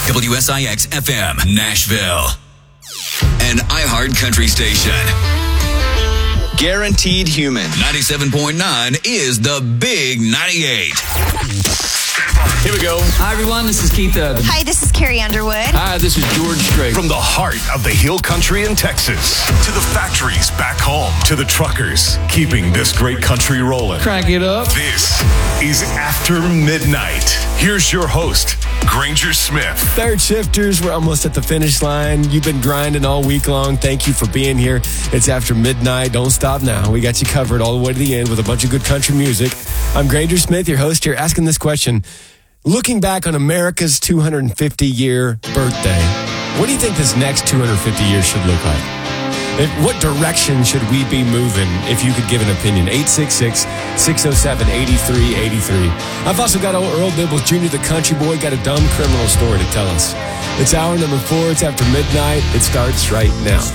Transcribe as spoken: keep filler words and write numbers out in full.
W S I X F M, Nashville. An iHeart Country station. Guaranteed Human. ninety-seven point nine is the Big ninety-eight. Here we go. Hi, everyone. This is Keith Urban. Hi, this is Carrie Underwood. Hi, this is George Strait. From the heart of the Hill Country in Texas to the factories back home to the truckers keeping this great country rolling. Crank it up. This is After Midnight. Here's your host, Granger Smith. Third shifters, we're almost at the finish line. You've been grinding all week long. Thank you for being here. It's After Midnight. Don't stop now. We got you covered all the way to the end with a bunch of good country music. I'm Granger Smith, your host here, asking this question. Looking back on America's two hundred fifty year birthday, what do you think this next two hundred fifty years should look like? If, what direction should we be moving, if you could give an opinion? eight six six, six oh seven, eight three eight three. I've also got old Earl Bibbles Junior, the country boy, got a dumb criminal story to tell us. It's hour number four. It's After Midnight. It starts right now.